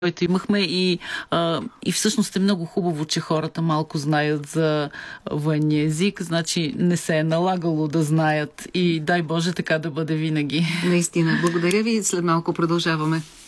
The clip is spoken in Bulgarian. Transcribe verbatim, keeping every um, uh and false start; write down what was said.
който имахме и, а, и всъщност е много хубаво, че хората малко знаят за военния език, значи не се е налагало да знаят и дай Боже така да бъде винаги. Наистина. Благодаря ви. След малко продължаваме.